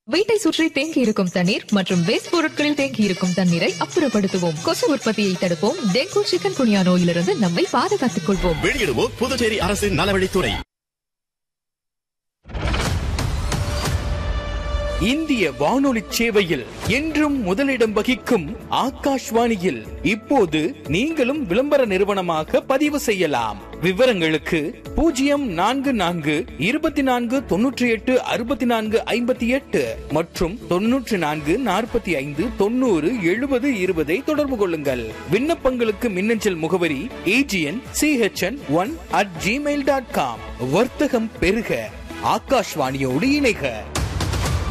வீட்டை சுற்றி தேங்கி இருக்கும் தண்ணீர் மற்றும் வேஸ்ட் பொருட்களில் தேங்கி இருக்கும் தண்ணீரை அப்புறப்படுத்துவோம். கொசு உற்பத்தியை தடுப்போம். டெங்கு, சிக்கன் குனியா நோயிலிருந்து நம்மை பாதுகாத்துக் கொள்வோம். வெளியிடுவோம் புதுச்சேரி அரசின் நலவழித்துறை. இந்திய வானொலி சேவையில் என்றும் முதலிடம் வகிக்கும் ஆகாஷ்வாணியில் இப்போது நீங்களும் விளம்பர நிறுவனமாக பதிவு செய்யலாம். விவரங்களுக்கு 0424286458 மற்றும் 9445907020 தொடர்பு கொள்ளுங்கள். விண்ணப்பங்களுக்கு மின்னஞ்சல் முகவரி agn.chn1@gmail.com. வர்த்தகம் பெருக, ஆகாஷ்வாணியோடு இணைக.